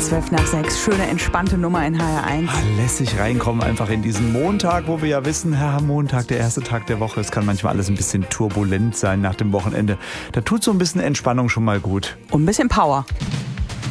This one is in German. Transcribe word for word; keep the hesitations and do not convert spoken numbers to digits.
zwölf nach sechs. Schöne, entspannte Nummer in H R eins. Ah, lässig reinkommen einfach in diesen Montag, wo wir ja wissen, Herr Montag, der erste Tag der Woche. Es kann manchmal alles ein bisschen turbulent sein nach dem Wochenende. Da tut so ein bisschen Entspannung schon mal gut. Und ein bisschen Power.